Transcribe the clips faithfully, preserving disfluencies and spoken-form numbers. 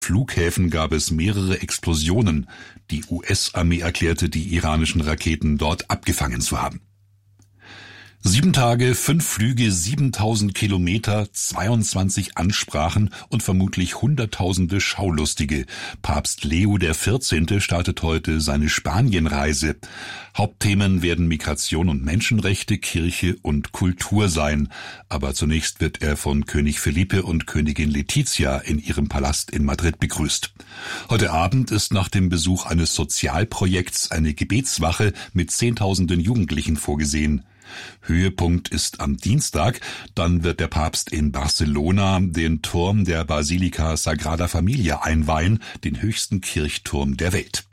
Flughäfen gab es mehrere Explosionen. Die U S-Armee erklärte, die iranischen Raketen dort abgefangen zu haben. Sieben Tage, fünf Flüge, siebentausend Kilometer, zweiundzwanzig Ansprachen und vermutlich Hunderttausende Schaulustige. Papst Leo der vierzehnte startet heute seine Spanienreise. Hauptthemen werden Migration und Menschenrechte, Kirche und Kultur sein. Aber zunächst wird er von König Felipe und Königin Letizia in ihrem Palast in Madrid begrüßt. Heute Abend ist nach dem Besuch eines Sozialprojekts eine Gebetswache mit Zehntausenden Jugendlichen vorgesehen. Höhepunkt ist am Dienstag, dann wird der Papst in Barcelona den Turm der Basilika Sagrada Familia einweihen, den höchsten Kirchturm der Welt.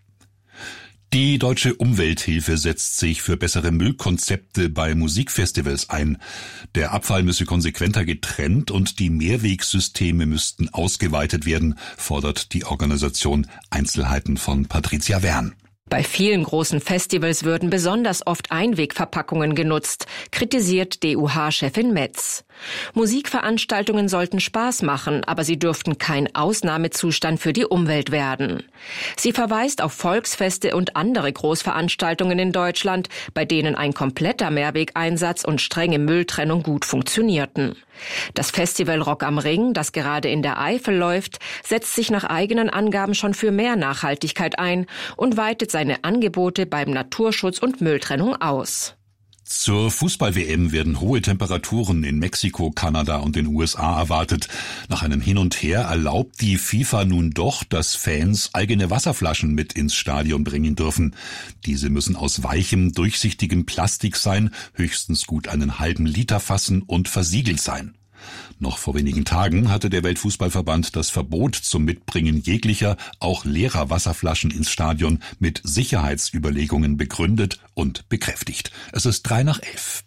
Die Deutsche Umwelthilfe setzt sich für bessere Müllkonzepte bei Musikfestivals ein. Der Abfall müsse konsequenter getrennt und die Mehrwegsysteme müssten ausgeweitet werden, fordert die Organisation. Einzelheiten von Patricia Wern. Bei vielen großen Festivals würden besonders oft Einwegverpackungen genutzt, kritisiert D U H-Chefin Metz. Musikveranstaltungen sollten Spaß machen, aber sie dürften kein Ausnahmezustand für die Umwelt werden. Sie verweist auf Volksfeste und andere Großveranstaltungen in Deutschland, bei denen ein kompletter Mehrwegeinsatz und strenge Mülltrennung gut funktionierten. Das Festival Rock am Ring, das gerade in der Eifel läuft, setzt sich nach eigenen Angaben schon für mehr Nachhaltigkeit ein und weitet seine Angebote beim Naturschutz und Mülltrennung aus. Zur Fußball-W M werden hohe Temperaturen in Mexiko, Kanada und den U S A erwartet. Nach einem Hin und Her erlaubt die FIFA nun doch, dass Fans eigene Wasserflaschen mit ins Stadion bringen dürfen. Diese müssen aus weichem, durchsichtigem Plastik sein, höchstens gut einen halben Liter fassen und versiegelt sein. Noch vor wenigen Tagen hatte der Weltfußballverband das Verbot zum Mitbringen jeglicher, auch leerer Wasserflaschen ins Stadion mit Sicherheitsüberlegungen begründet und bekräftigt. Es ist drei nach elf.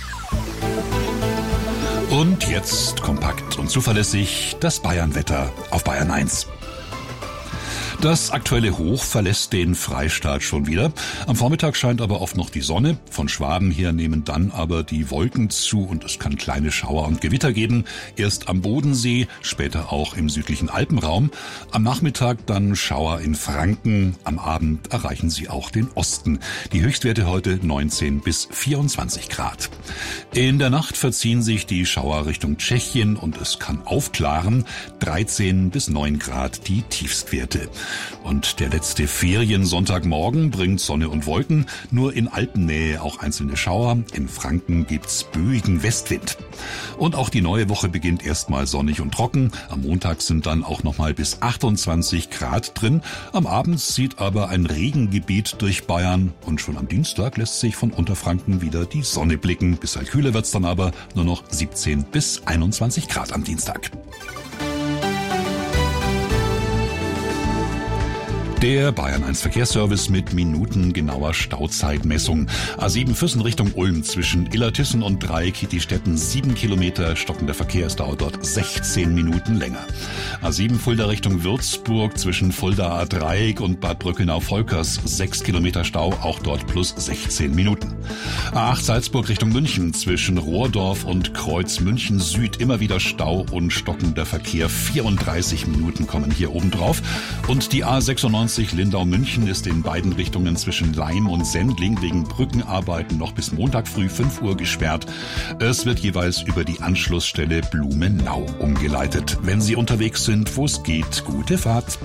Und jetzt kompakt und zuverlässig das Bayernwetter auf Bayern eins. Das aktuelle Hoch verlässt den Freistaat schon wieder. Am Vormittag scheint aber oft noch die Sonne. Von Schwaben her nehmen dann aber die Wolken zu und es kann kleine Schauer und Gewitter geben. Erst am Bodensee, später auch im südlichen Alpenraum. Am Nachmittag dann Schauer in Franken. Am Abend erreichen sie auch den Osten. Die Höchstwerte heute neunzehn bis vierundzwanzig Grad. In der Nacht verziehen sich die Schauer Richtung Tschechien und es kann aufklaren. dreizehn bis neun Grad die Tiefstwerte. Und der letzte Feriensonntagmorgen bringt Sonne und Wolken, nur in Alpennähe auch einzelne Schauer. In Franken gibt's böigen Westwind. Und auch die neue Woche beginnt erstmal sonnig und trocken. Am Montag sind dann auch nochmal bis achtundzwanzig Grad drin. Am Abend zieht aber ein Regengebiet durch Bayern und schon am Dienstag lässt sich von Unterfranken wieder die Sonne blicken. Bisschen kühler wird's dann aber, nur noch siebzehn bis einundzwanzig Grad am Dienstag. Der Bayern eins Verkehrsservice mit minutengenauer Stauzeitmessung. A sieben Füssen Richtung Ulm zwischen Illertissen und Dreieck-Kittistetten sieben Kilometer. Stockender Verkehr, es dauert dort sechzehn Minuten länger. A sieben Fulda Richtung Würzburg zwischen Fulda A Dreieck und Bad Brückenau-Volkers sechs Kilometer Stau, auch dort plus sechzehn Minuten. A acht Salzburg Richtung München zwischen Rohrdorf und Kreuz München Süd immer wieder Stau und stockender Verkehr. vierunddreißig Minuten kommen hier oben drauf. Und die A sechsundneunzig Lindau-München ist in beiden Richtungen zwischen Leim und Sendling wegen Brückenarbeiten noch bis Montag früh fünf Uhr gesperrt. Es wird jeweils über die Anschlussstelle Blumenau umgeleitet. Wenn Sie unterwegs sind, wo es geht, gute Fahrt.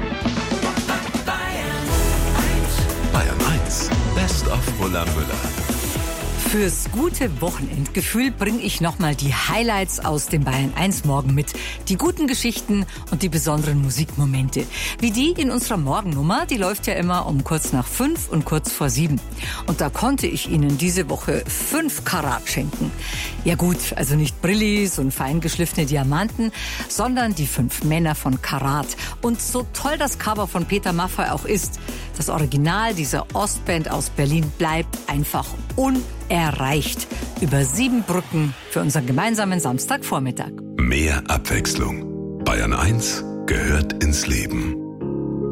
Bayern eins, Best of Roland Müller. Fürs gute Wochenendgefühl bringe ich nochmal die Highlights aus dem Bayern eins Morgen mit. Die guten Geschichten und die besonderen Musikmomente. Wie die in unserer Morgennummer, die läuft ja immer um kurz nach fünf und kurz vor sieben. Und da konnte ich Ihnen diese Woche fünf Karat schenken. Ja gut, also nicht Brillis und feingeschliffene Diamanten, sondern die fünf Männer von Karat. Und so toll das Cover von Peter Maffay auch ist, das Original dieser Ostband aus Berlin bleibt einfach unerreicht. Über sieben Brücken für unseren gemeinsamen Samstagvormittag. Mehr Abwechslung. Bayern eins gehört ins Leben.